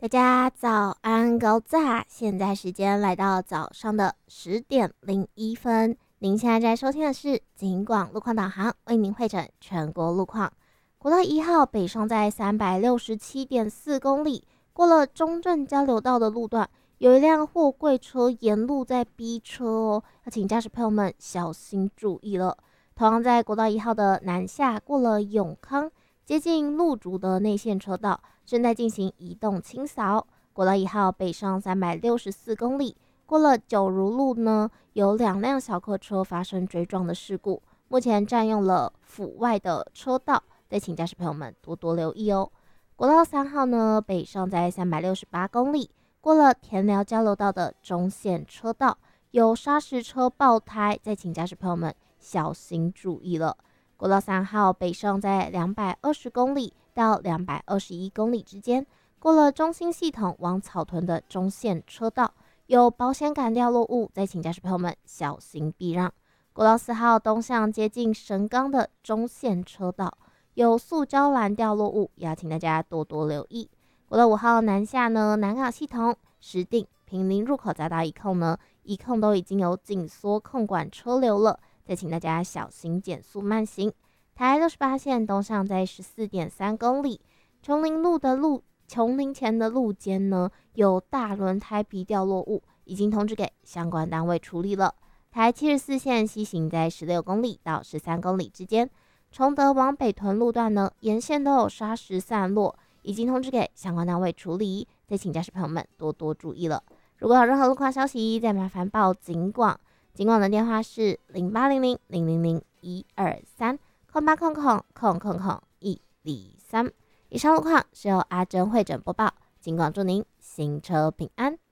大家早安，高炸！现在时间来到早上的10点01分。您现在在收听的是警广路况导航，为您会诊全国路况。国道1号北上在367.4公里，过了中正交流道的路段，有一辆货柜车沿路在逼车哦，要请驾驶朋友们小心注意了。同样在国道1号的南下，过了永康，接近路竹的内线车道，正在进行移动清扫。国道1号北上364公里，过了九如路呢，有2辆小客车发生追撞的事故，目前占用了府外的车道，再请驾驶朋友们多多留意哦。国道3号呢，北上在368公里，过了田寮交流道的中线车道，有砂石车爆胎，再请驾驶朋友们小心注意了。国道3号北上在220公里到221公里之间，过了中心系统往草屯的中线车道，有保险杆掉落物，再请驾驶朋友们小心避让。国道4号东向接近神冈的中线车道，有塑胶栏掉落物，也要请大家多多留意。国道5号南下呢，南港系统、石碇、坪林入口匝道一控呢，一控都已经有紧缩控管车流了。再请大家小心减速慢行。台68线东上在14.3公里，琼林前的路肩呢有大轮胎皮掉落物，已经通知给相关单位处理了。台74线西行在16公里到13公里之间，崇德往北屯路段呢沿线都有砂石散落，已经通知给相关单位处理，再请驾驶朋友们多多注意了。如果有任何路况消息，再麻烦报警广。警广的电话是08000001230800000123。以上路况是由阿珍会诊播报，警广祝您行车平安。